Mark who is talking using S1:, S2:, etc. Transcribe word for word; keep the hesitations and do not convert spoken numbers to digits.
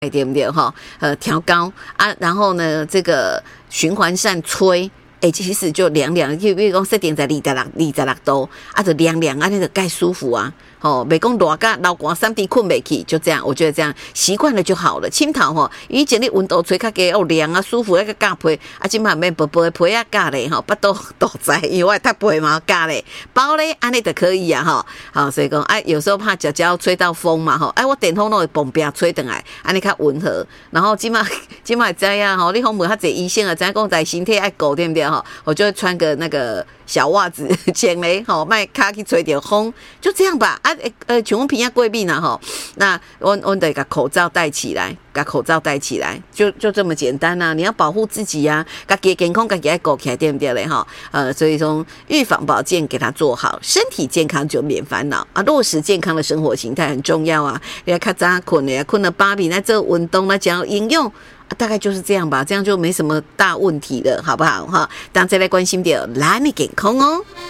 S1: 对不对哈？呃，调高啊，然后呢，这个循环扇吹。哎、欸，其实就凉凉，就比如讲设定在二十六、二十六度，啊，就凉凉啊，那个盖舒服啊。哦，袂讲热甲流汗三 D 困袂去，就这样，我觉得这样习惯了就好了。青桃吼，以前你温度吹较低，哦凉啊舒服，那个加被，啊，今嘛免薄薄的被啊加咧吼，巴肚肚在，因为我读被嘛加咧，包咧安尼就可以啊吼。好，所以讲哎，有时候怕脚脚吹到风嘛吼，哎，我电风都会崩边吹转来，安尼较温和。然后今嘛今嘛知影吼，你访问较侪医生啊，知影讲在身体爱顾对不对吼？我就会穿个那个小袜子，前咧吼，卖卡去吹点风，就这样吧。啊，呃，像我平常过敏啦吼，那我我得把口罩戴起来，把口罩戴起来，就就这么简单啊！你要保护自己呀、啊，家己健康，家己爱顾起来，对不对嘞？哈，呃，所以说预防保健给它做好，身体健康就免烦恼啊。落实健康的生活形态很重要啊！你要较早困的，困了八比，那这运动来讲应用。大概就是这样吧，这样就没什么大问题了，好不好哈？大家来关心点，咱的健康哦。